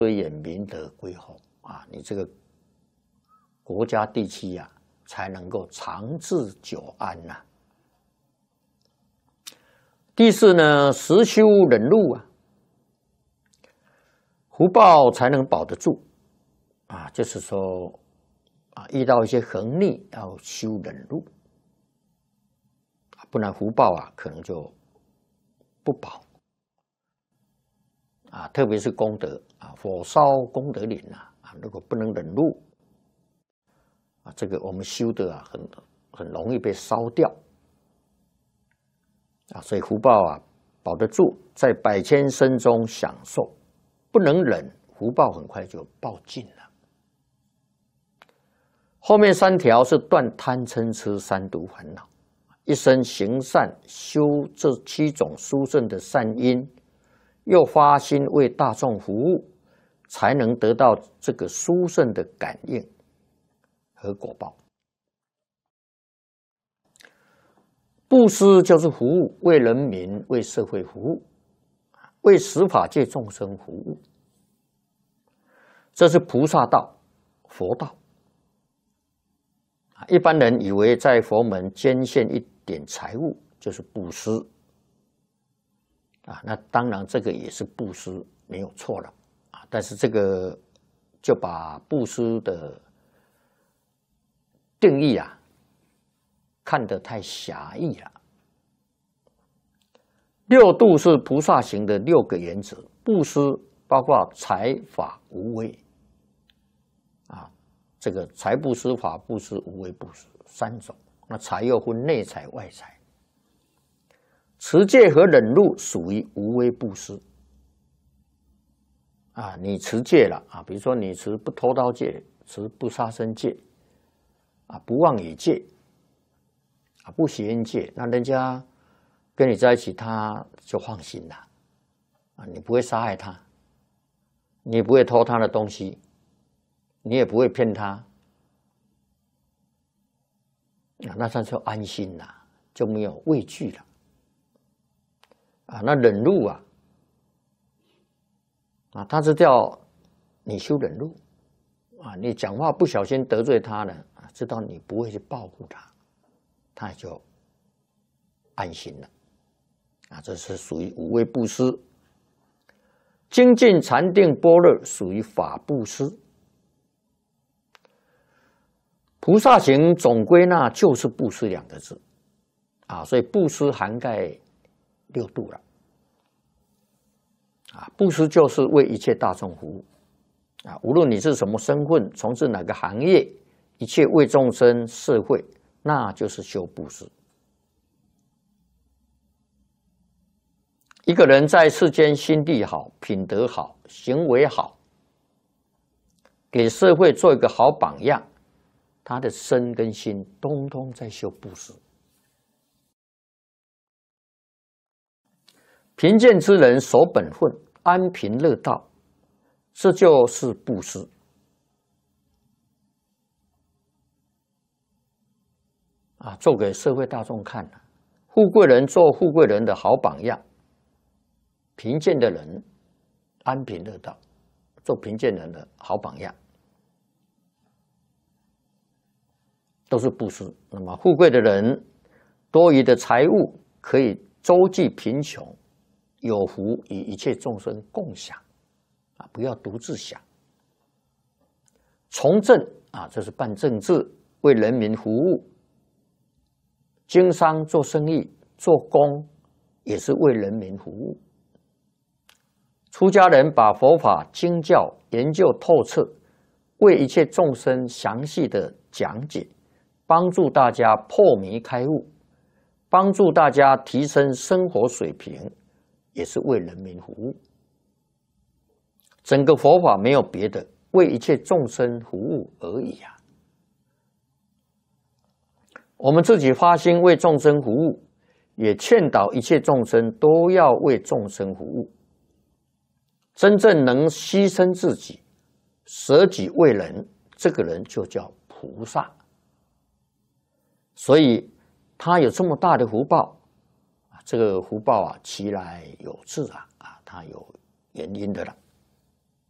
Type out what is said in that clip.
威严明德归厚啊，你这个国家地区啊，才能够长治久安呐。第四呢，实修忍辱啊，福报才能保得住啊，就是说啊，遇到一些横逆要修忍辱，不然福报啊可能就不保啊，特别是功德啊，火烧功德林啊，如果不能忍辱啊，这个我们修的啊很容易被烧掉啊，所以福报啊保得住，在百千生中享受，不能忍，福报很快就报尽了。后面3条是断贪嗔痴三毒烦恼，一生行善，修这7种殊胜的善因，又发心为大众服务，才能得到这个殊胜的感应和果报。布施就是服务，为人民、为社会服务，为十法界众生服务，这是菩萨道、佛道。一般人以为在佛门捐献一点财物就是布施啊，那当然这个也是布施，没有错了啊。但是这个就把布施的定义啊看得太狭义了。6度是菩萨行的6个原则，布施包括财、法、无为啊。这个财布施、法布施、无为布施3种。那财又分内财、外财。持戒和忍辱属于无为布施啊，你持戒了啊，比如说你持不偷盗戒、持不杀生戒啊、不妄语戒啊、不邪淫戒，那人家跟你在一起，他就放心了啊，你不会杀害他，你也不会偷他的东西，你也不会骗他啊，那他就安心了，就没有畏惧了啊。那忍辱啊，他是叫你修忍辱啊，你讲话不小心得罪他了啊，知道你不会去报复他，他也就安心了啊。这是属于无为布施。精进禅定般若属于法布施。菩萨行总归纳就是布施2个字啊，所以布施涵盖6度了啊。布施就是为一切大众服务啊，无论你是什么身份，从事哪个行业，一切为众生社会，那就是修布施。一个人在世间心地好、品德好、行为好，给社会做一个好榜样，他的身跟心通通在修布施。贫贱之人守本分，安贫乐道，这就是布施啊，做给社会大众看。富贵人做富贵人的好榜样，贫贱的人安贫乐道，做贫贱人的好榜样，都是布施。那么富贵的人，多余的财物可以周济贫穷，有福与一切众生共享啊，不要独自享。从政啊，这是办政治，为人民服务；经商做生意、做工，也是为人民服务。出家人把佛法经教研究透彻，为一切众生详细的讲解，帮助大家破迷开悟，帮助大家提升生活水平，也是为人民服务。整个佛法没有别的，为一切众生服务而已啊。我们自己发心为众生服务，也劝导一切众生都要为众生服务。真正能牺牲自己、舍己为人，这个人就叫菩萨。所以他有这么大的福报，这个福报啊，其来有自啊，他有原因的了。